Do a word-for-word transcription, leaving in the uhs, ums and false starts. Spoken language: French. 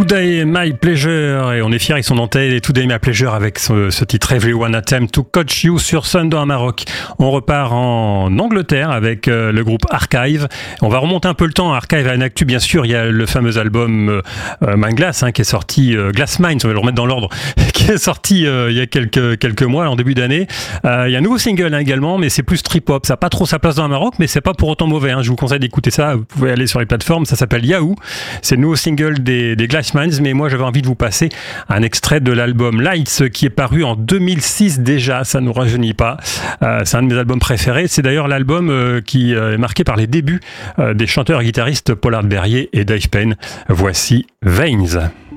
Today My Pleasure, et on est fiers, ils sont nantais, et Today My Pleasure avec ce, ce titre Everyone Attempt to Coach You sur Sundown Maroc. On repart en Angleterre avec euh, le groupe Archive. On va remonter un peu le temps. Archive a une actu, bien sûr. Il y a le fameux album euh, Mind Glass hein, qui est sorti, euh, Glass Minds, on va le remettre dans l'ordre, qui est sorti euh, il y a quelques quelques mois, en début d'année. Euh, il y a un nouveau single hein, également, mais c'est plus trip-hop. Ça n'a pas trop sa place dans le Maroc, mais c'est pas pour autant mauvais. Hein. Je vous conseille d'écouter ça. Vous pouvez aller sur les plateformes. Ça s'appelle Yahoo. C'est le nouveau single des, des Glass Minds, mais moi j'avais envie de vous passer un extrait de l'album Lights qui est paru en deux mille six déjà. Ça ne nous rajeunit pas. Euh, c'est un de mes albums préférés. C'est d'ailleurs l'album euh, qui euh, est marqué par les débuts euh, des chanteurs et guitaristes Pollard Berrier et Dave Penn. Voici Veins.